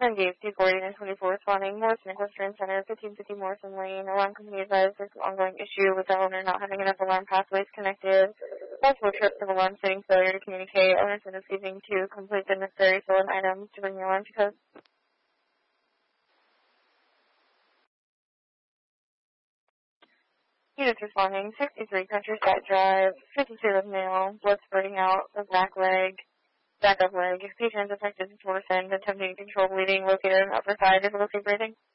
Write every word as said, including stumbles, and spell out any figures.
Renegade two forty and twenty-four responding. Morrison Equestrian Center, fifteen fifty Morrison Lane. Alarm company advised there's an ongoing issue with the owner not having enough alarm pathways connected. Multiple trips of alarm setting failure to communicate. Owner is refusing to complete the necessary stolen items to bring the alarm to code. Units responding. sixty-three Countryside Drive, fifty-two of male, blood spurting out of back leg. Back up leg. Patient affected with worsened, attempting to control bleeding, located on upper thigh, difficulty breathing.